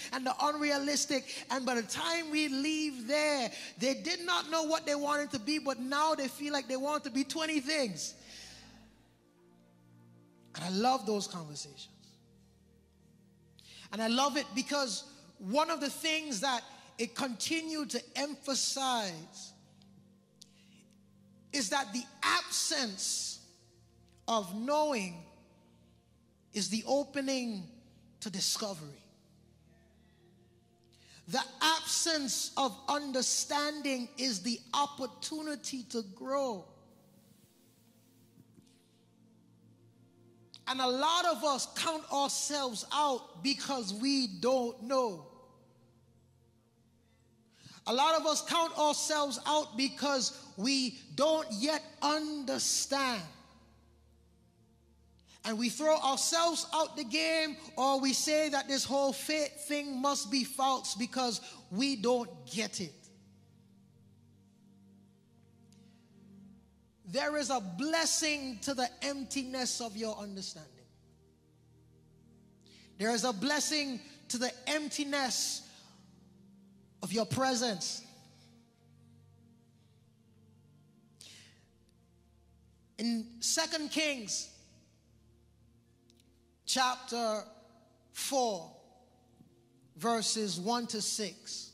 and the unrealistic. And by the time we leave there, they did not know what they wanted to be, but now they feel like they want to be 20 things. And I love those conversations. And I love it because one of the things that it continued to emphasize is that the absence of knowing is the opening to discovery. The absence of understanding is the opportunity to grow. And a lot of us count ourselves out because we don't know. A lot of us count ourselves out because we don't yet understand. And we throw ourselves out the game, or we say that this whole faith thing must be false because we don't get it. There is a blessing to the emptiness of your understanding. There is a blessing to the emptiness of your presence. In 2 Kings chapter 4, verses 1 to 6.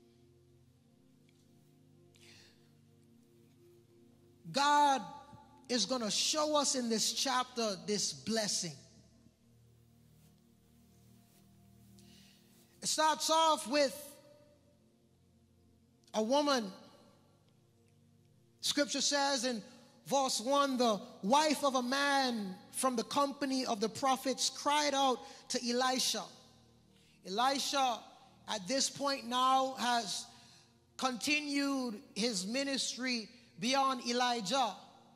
God is going to show us in this chapter this blessing. It starts off with a woman. Scripture says in verse 1, the wife of a man from the company of the prophets cried out to Elisha. Elisha, at this point now, has continued his ministry beyond Elijah.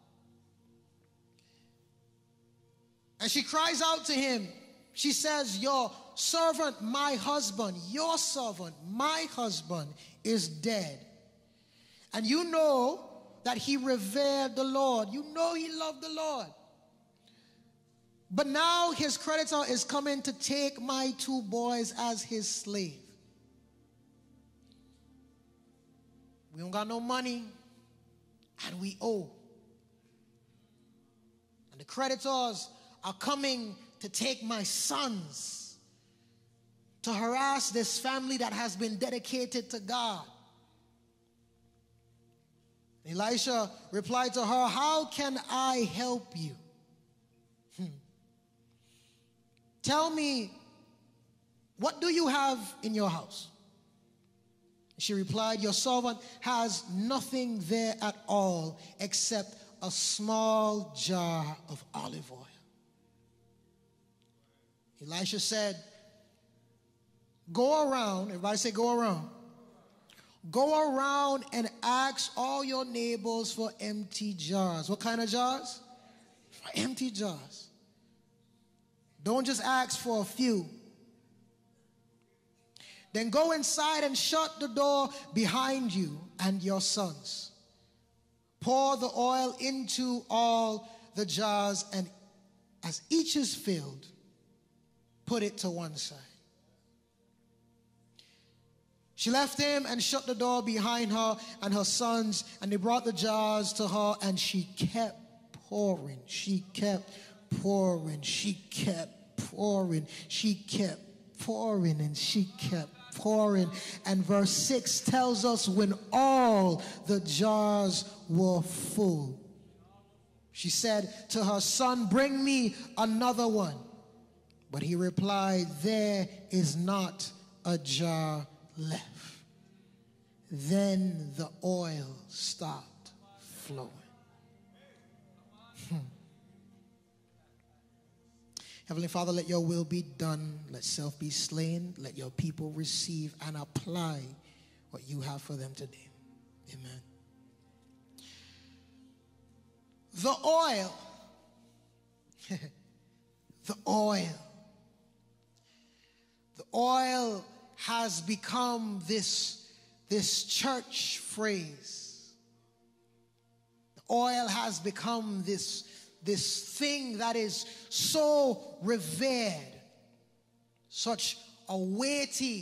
And she cries out to him. She says, your servant, my husband, your servant, my husband is dead. And you know that he revered the Lord. You know he loved the Lord. But now his creditor is coming to take my 2 boys as his slave. We don't got no money, and we owe. And the creditors are coming to take my sons to harass this family that has been dedicated to God. Elisha replied to her, how can I help you? Tell me, what do you have in your house? She replied, your servant has nothing there at all except a small jar of olive oil. Elisha said, go around, everybody say go around. Go around and ask all your neighbors for empty jars. What kind of jars? For empty jars. Don't just ask for a few. Then go inside and shut the door behind you and your sons. Pour the oil into all the jars, and as each is filled, put it to one side. She left him and shut the door behind her and her sons, and they brought the jars to her, and she kept pouring. She kept pouring. She kept pouring. She kept pouring, and she kept pouring. And verse 6 tells us when all the jars were full, she said to her son, bring me another one. But he replied, there is not a jar left. Then the oil stopped flowing. Heavenly Father, let your will be done. Let self be slain. Let your people receive and apply what you have for them today. Amen. The oil. The oil. The oil has become this church phrase. The oil has become this thing that is so revered, such a weighty